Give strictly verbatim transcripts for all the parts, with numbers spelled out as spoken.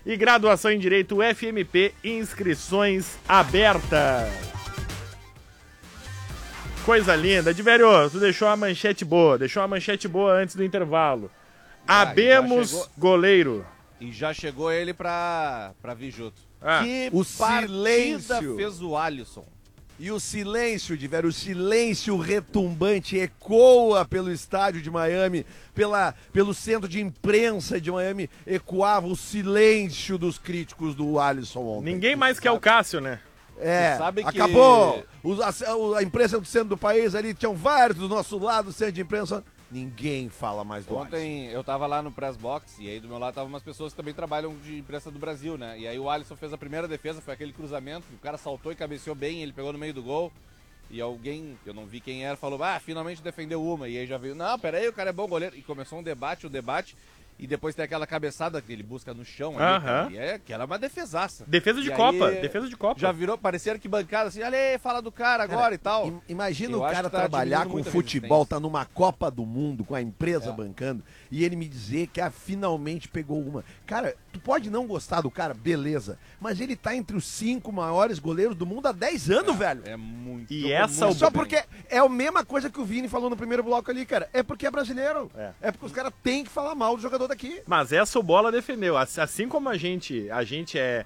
E graduação em Direito F M P, inscrições abertas. Coisa linda. Diverio, tu deixou a manchete boa, deixou a manchete boa antes do intervalo. Ah, Abemos chegou... goleiro. E já chegou ele pra, pra vir junto. Ah. Que o partida silêncio fez o Alisson. E o silêncio, Diverio, o silêncio retumbante ecoa pelo estádio de Miami, pela, pelo centro de imprensa de Miami, ecoava o silêncio dos críticos do Alisson ontem. Ninguém mais quer o Cássio, né? É, sabe que... acabou. Os, a, a imprensa do centro do país ali, tinham vários do nosso lado, centro de imprensa. Ninguém fala mais do Ontem Alisson. Eu tava lá no press box e aí do meu lado estavam umas pessoas que também trabalham de imprensa do Brasil, né? E aí o Alisson fez a primeira defesa, foi aquele cruzamento, o cara saltou e cabeceou bem, ele pegou no meio do gol. E alguém, eu não vi quem era, falou, ah, finalmente defendeu uma. E aí já veio, não, peraí, o cara é bom goleiro. E começou um debate, um debate. E depois tem aquela cabeçada que ele busca no chão. Ali, uh-huh. E é, que era uma defesaça. Defesa de e Copa, aí, defesa de Copa. Já virou, parecia arquibancada, assim, olha, fala do cara agora cara, e tal. Imagina eu o cara tá trabalhar com futebol, tá numa Copa do Mundo, com a empresa é. bancando, e ele me dizer que ah, finalmente pegou uma. Cara, tu pode não gostar do cara, beleza, mas ele tá entre os cinco maiores goleiros do mundo há dez anos, é, velho. É muito. E essa muito Só porque é a mesma coisa que o Vini falou no primeiro bloco ali, cara. É porque é brasileiro. É, é porque os caras têm que falar mal do jogador daqui. Mas essa o Bola defendeu. Assim como a gente, a gente é,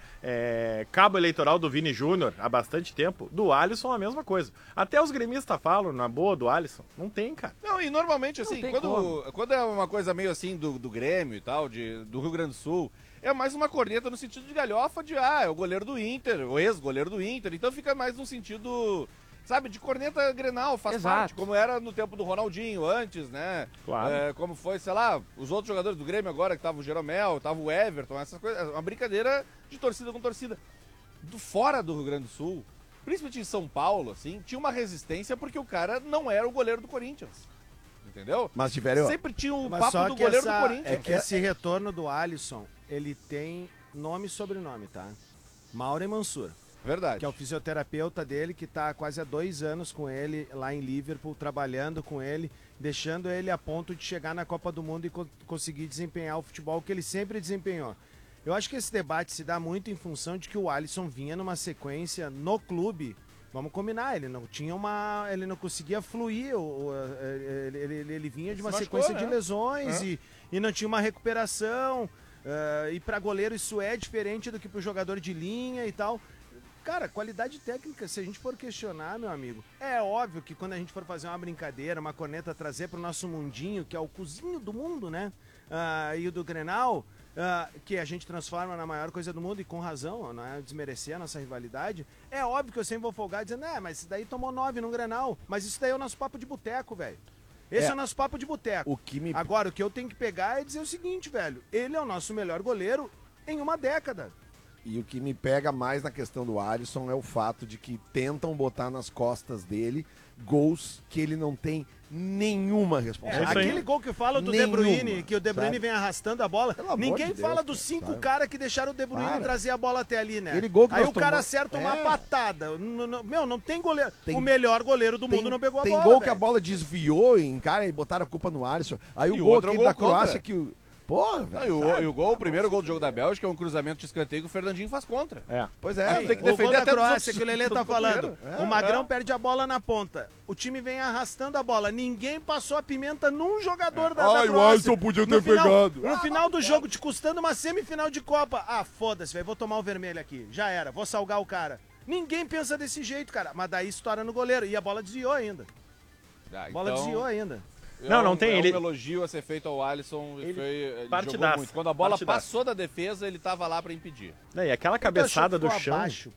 é cabo eleitoral do Vini Júnior há bastante tempo, do Alisson a mesma coisa. Até os gremistas falam, na boa, do Alisson. Não tem, cara. Não, e normalmente, assim, quando, quando é uma coisa meio assim do, do Grêmio e tal, de, do Rio Grande do Sul, é mais uma corneta no sentido de galhofa de, ah, é o goleiro do Inter, o ex-goleiro do Inter. Então fica mais no sentido... Sabe, de corneta Grenal, faz Exato. parte, como era no tempo do Ronaldinho antes, né? Claro. É, como foi, sei lá, os outros jogadores do Grêmio agora, que tava o Jeromel, tava o Everton, essas coisas, uma brincadeira de torcida com torcida. Do fora do Rio Grande do Sul, principalmente em São Paulo, assim, tinha uma resistência porque o cara não era o goleiro do Corinthians. Entendeu? Mas tiveram... Sempre tinha o Mas papo só do que goleiro essa, do Corinthians. É que esse retorno do Alisson, ele tem nome e sobrenome, tá? Mauro Mansur. Verdade. Que é o fisioterapeuta dele, que está há quase há dois anos com ele lá em Liverpool, trabalhando com ele, deixando ele a ponto de chegar na Copa do Mundo e co- conseguir desempenhar o futebol que ele sempre desempenhou. Eu acho que esse debate se dá muito em função de que o Alisson vinha numa sequência no clube. Vamos combinar, ele não tinha uma. Ele não conseguia fluir, o, ele, ele, ele vinha de uma machucou, sequência né? de lesões é. e, e não tinha uma recuperação. Uh, e para goleiro isso é diferente do que para o jogador de linha e tal. Cara, qualidade técnica, se a gente for questionar, meu amigo, é óbvio que quando a gente for fazer uma brincadeira, uma corneta, trazer pro nosso mundinho, que é o cozinho do mundo, né? Uh, e o do Grenal, uh, que a gente transforma na maior coisa do mundo, e com razão, não é desmerecer a nossa rivalidade, é óbvio que eu sempre vou folgar dizendo, é, mas isso daí tomou nove no Grenal, mas isso daí é o nosso papo de boteco, velho. Esse é. é o nosso papo de boteco. O que me... Agora, o que eu tenho que pegar é dizer o seguinte, velho, ele é o nosso melhor goleiro em uma década. E o que me pega mais na questão do Alisson é o fato de que tentam botar nas costas dele gols que ele não tem nenhuma responsabilidade. É, aquele gol que fala do Nenhuma, De Bruyne, que o De Bruyne sabe? vem arrastando a bola. Pelo amor Ninguém de Deus, fala dos cinco sabe? caras que deixaram o De Bruyne Para. trazer a bola até ali, né? Aquele gol que Aí nós o cara tomamos- acerta uma É. patada. N- n- Meu, não tem goleiro. Tem- o melhor goleiro do Tem, mundo não pegou a tem bola. gol que velho. a bola desviou em cara e botaram a culpa no Alisson. Aí o E o gol outro é aquele um da gol contra. Croácia que o... Porra, Não, velho. e, o, sabe? e o gol, o primeiro gol do jogo da Bélgica é um cruzamento de escanteio que o Fernandinho faz contra. É. Pois é. Aí tem que O gol defender da até dos Croácia outros- que o Lelê tá do falando. goleiro. o Magrão É. perde a bola na ponta. O time vem arrastando a bola. Ninguém passou a pimenta num jogador da, da Ai, o Croácia. Alisson podia ter no final, pegado. No final do jogo, te custando uma semifinal de Copa. Ah, foda-se, velho. Vou tomar o vermelho aqui. Já era. Vou salgar o cara. Ninguém pensa desse jeito, cara. Mas daí estoura no goleiro. E a bola desviou ainda. Ah, A bola então, desviou ainda. Não, não tem, É um ele- elogio a ser feito ao Alisson. Ele- Ele, foi, ele partidaço, jogou muito. Quando a bola partidaço. passou da defesa, ele tava lá pra impedir. E aquela Tu cabeçada achou do que ficou chão. abaixo?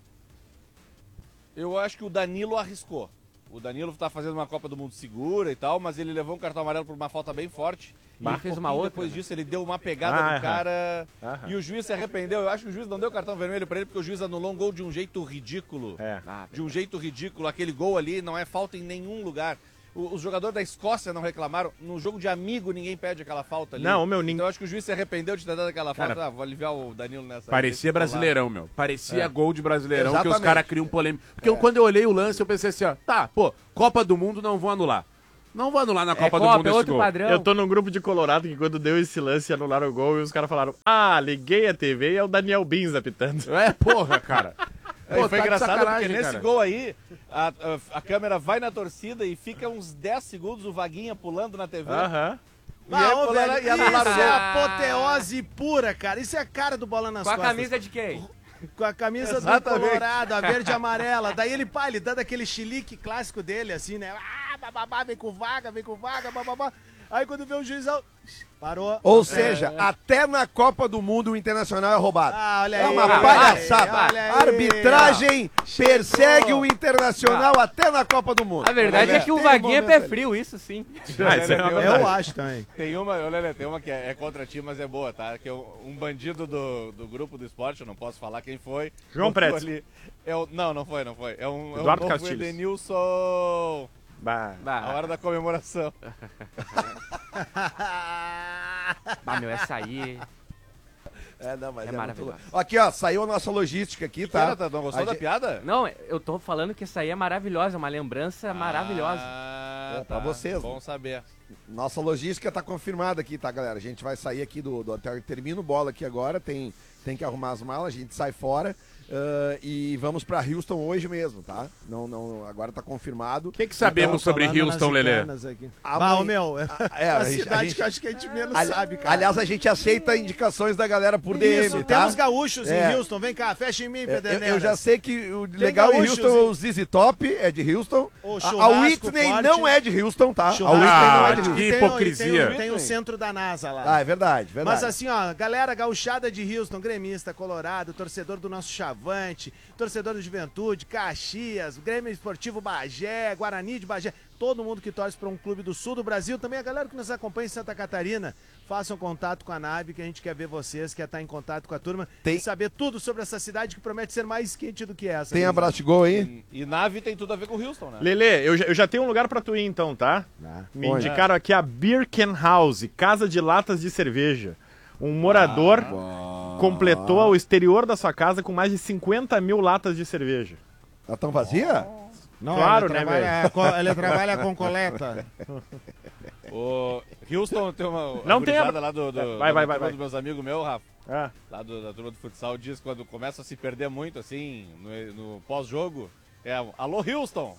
Eu acho que o Danilo arriscou. O Danilo tá fazendo uma Copa do Mundo segura e tal, mas ele levou um cartão amarelo por uma falta bem forte. Bah. E Ele fez um uma pouquinho outra, Depois né? disso, ele deu uma pegada Ah, no aham. cara. Aham. E o juiz se arrependeu. Eu acho que o juiz não deu cartão vermelho pra ele, porque o juiz anulou um gol de um jeito ridículo. É. De um jeito ridículo. Aquele gol ali não é falta em nenhum lugar. O- Os jogadores da Escócia não reclamaram. No jogo de amigo, ninguém pede aquela falta ali. Não, meu, ninguém- Então eu acho que o juiz se arrependeu de ter dado aquela falta. Cara, Ah, vou aliviar o Danilo nessa. Parecia Deixa eu falar. brasileirão, meu. Parecia É. gol de brasileirão, que os Exatamente. caras criam polêmica. Porque eu, quando eu olhei o lance, eu pensei assim, ó, tá, pô, Copa do Mundo não vão anular. Não vou anular na É Copa do Copa, Mundo é esse outro gol. padrão. Eu tô num grupo de Colorado que quando deu esse lance anularam o gol e os caras falaram: Ah, liguei a T V e é o Daniel Bins apitando. É, porra, cara. Aí Pô, foi tá de engraçado sacanagem, porque nesse cara. gol aí, a, a, a câmera vai na torcida e fica uns dez segundos o Vaguinha pulando na T V. Aham. E aí, Ah, ô, pularam velho, e anularam o isso é gol. apoteose pura, cara. Isso é a cara do Bola nas Com a Costas. camisa de quem? Com a camisa Exatamente. do Colorado, a verde e amarela. Daí ele, pá, ele dando aquele chilique clássico dele, assim, né? Ah, bababá, vem com vaga, vem com vaga, bababá. Aí quando vê o juiz, ó, parou. Ou seja, até na Copa do Mundo o Internacional é roubado. Ah, olha É aí. uma olha palhaçada. aí, olha aí. A arbitragem persegue o Internacional até na Copa do Mundo. A verdade é que o Tem Vaguinha é momento pé ali. frio, isso sim. Ah, isso é uma verdade. Eu acho também. Tem uma, ô, Lelê, tem uma que é, é contra ti, mas é boa, tá? Que é um, um bandido do, do grupo do esporte, eu não posso falar quem foi. João botou Pretz. ali- É o, não, não foi, não foi. É um, Eduardo é um novo Castilhos. Edenilson. Bah. A Bah, hora da comemoração. bah, meu, essa aí... É, não, mas É é muito maravilhoso. louco. Aqui, ó, saiu a nossa logística aqui, Cara, tá? tá, não gostou A da gente- piada? Não, eu tô falando que essa aí é maravilhosa, uma lembrança maravilhosa. Ah, É, pra vocês, Bom né? saber. Nossa logística tá confirmada aqui, tá, galera? A gente vai sair aqui do, do hotel. Termina o bola aqui agora, tem, tem que arrumar as malas, a gente sai fora ah, e vamos pra Houston hoje mesmo, tá? Não, não, agora tá confirmado. O que, que sabemos sobre Houston, Lelê? Ah, o meu, é É, a a gente- a cidade gente- que eu acho que a gente menos Ali- sabe, cara. Aliás, a gente aceita indicações da galera por D Isso, M, tá? temos gaúchos É. em Houston. Vem cá, fecha em mim, Eu, Pederneiras. eu já sei que o legal em gaúchos, Houston é hein? o Z Z Top, é de Houston. O A, a churrasco Whitney forte. não é de Houston, tá? A Churrasco Whitney não é de Ah, Houston. que E tem o- hipocrisia. e Tem, o- tem o centro da NASA lá. Ah, é verdade, verdade. Mas assim, ó, galera gauchada de Houston, gremista, colorado, torcedor do nosso Chavante, torcedor do Juventude, Caxias, Grêmio Esportivo Bagé, Guarani de Bagé, todo mundo que torce para um clube do sul do Brasil, também a galera que nos acompanha em Santa Catarina, façam contato com a nave, que a gente quer ver vocês, quer estar em contato com a turma Tem- e saber tudo sobre essa cidade que promete ser mais quente do que essa. Tem gurizada. abraço de gol aí? E, e nave tem tudo a ver com o Houston, né? Lelê, eu já, eu já tenho um lugar pra tu ir então, tá? Me Onde? indicaram aqui a Birkenhaus, casa de latas de cerveja. Um morador completou o exterior da sua casa com mais de cinquenta mil latas de cerveja. Ela tão vazia? Não, Claro, ele né, trabalha, co- ele trabalha com coleta. O Houston tem uma. Não a tem gurizada a- lá do, do, Vai, do- vai, da vai, turma vai. dos meus amigos meus, Rafa. Ah. Lá do- da turma do futsal diz que quando começa a se perder muito, assim, no, no pós-jogo, é alô Houston!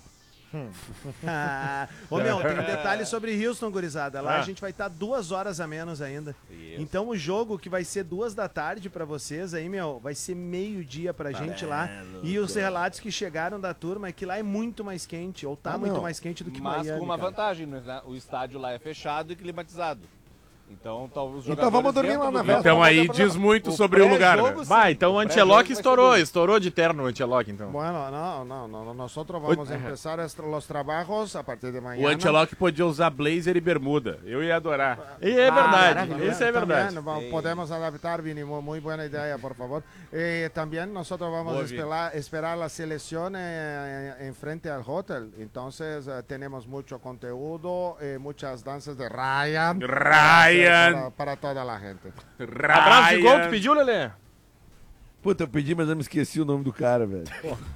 Ah, ô meu, tem um detalhe sobre Houston, gurizada. Lá Ah. a gente vai estar duas horas a menos ainda. Isso. Então o jogo que vai ser duas da tarde pra vocês aí, meu, vai ser meio-dia pra Tá gente lá. E os relatos que chegaram da turma é que lá é muito mais quente, ou tá Ah, muito não. mais quente do que Mas Miami. com uma cara. vantagem, né? O estádio lá é fechado e climatizado. Então, tá, os Então jogadores vamos dormir dentro lá do na campo véspera. Então não aí vai dar diz problema. muito sobre o lugar, pré-jogo, né? sim. Vai, então o pré-jogo Ancelotti vai ser estourou, duro. estourou de terno o Ancelotti, então. Bueno, no, no, no, no, nosotros vamos a empezar est- los trabajos a partir de mañana. O Ancelotti podia usar blazer e bermuda. Eu ia adorar. E é Ah, verdade, maravilhoso. isso é verdade. También va- podemos adaptar, Vini, muy, muy buena idea, por favor. Eh, también nosotros vamos Muy a bien. esperar, esperar la selección eh, en frente al hotel. Entonces eh, tenemos mucho conteúdo, eh, muchas danzas de Ryan. Ryan. Para, para toda la gente. Abraço de gol, tu Ryan. pediu, Lelê? Puta, eu pedi, mas eu me esqueci o nome do cara, velho.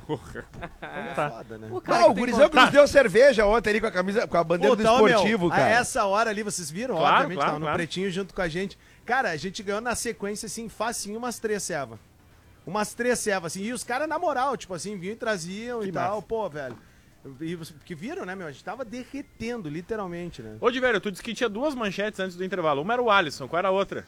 Foda, né? O cara Ah, que o tem gurizão que contato- nos deu cerveja ontem ali com a camisa, com a bandeira Puta, do ô, meu, esportivo, a cara. essa hora ali, vocês viram, Claro, obviamente, claro, tava no claro. pretinho junto com a gente. Cara, a gente ganhou na sequência, assim, facinho, umas três cevas. Umas três cevas, assim, e os caras, na moral, tipo assim, vinham e traziam Que e tal, massa. pô, velho. E, você- que viram, né, meu? A gente tava derretendo, literalmente, né? Ô, de velho, tu disse que tinha duas manchetes antes do intervalo. Uma era o Alisson, qual era a outra?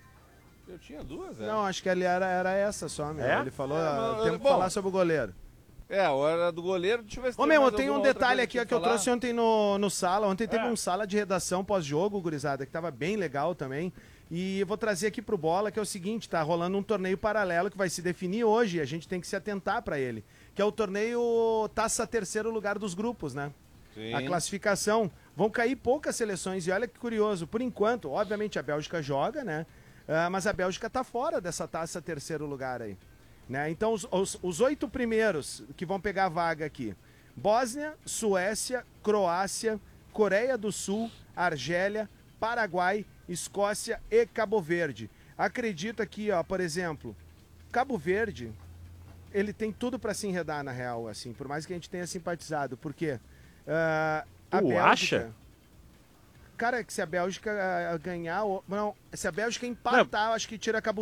Eu tinha duas, é. Não, acho que ele era, era essa só, meu. É? Ele falou, É, ah, mas, temos que bom. falar sobre o goleiro. É, a hora do goleiro, deixa eu ver se Ô, meu, mais tem um alguma outra detalhe coisa aqui ó, pra que eu falar. trouxe ontem no, no sala. Ontem teve É. um sala de redação pós-jogo, gurizada, que tava bem legal também. E eu vou trazer aqui pro Bola, que é o seguinte, tá rolando um torneio paralelo que vai se definir hoje, e a gente tem que se atentar pra ele. Que é o torneio Taça Terceiro Lugar dos Grupos, né? Sim. A classificação. Vão cair poucas seleções, e olha que curioso, por enquanto, obviamente a Bélgica joga, né? Ah, mas a Bélgica tá fora dessa Taça Terceiro Lugar aí. Né? Então, os, os, os oito primeiros que vão pegar a vaga aqui: Bósnia, Suécia, Croácia, Coreia do Sul, Argélia, Paraguai, Escócia e Cabo Verde. Acredito aqui, ó, por exemplo, Cabo Verde, ele tem tudo para se enredar na real, assim, por mais que a gente tenha simpatizado. Por quê? Ah, a Tu Bélgica, acha? cara, que se a Bélgica ah, ganhar, ou- não, se a Bélgica empatar, eu acho que tira Cabo